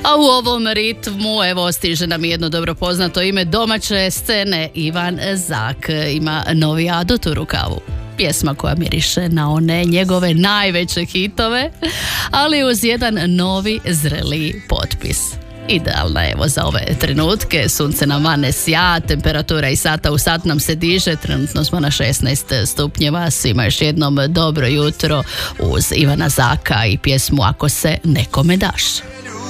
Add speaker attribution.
Speaker 1: A u ovom ritmu, evo, stiže nam jedno dobro poznato ime domaće scene. Ivan Zak ima novi adut u rukavu. Pjesma koja miriše na one njegove najveće hitove, ali uz jedan novi zreliji potpis. Idealna evo za ove trenutke, sunce nam vane sja, temperatura iz sata u sat nam se diže, trenutno smo na 16 stupnjeva, svima još jednom dobro jutro uz Ivana Zaka i pjesmu Ako se nekome daš.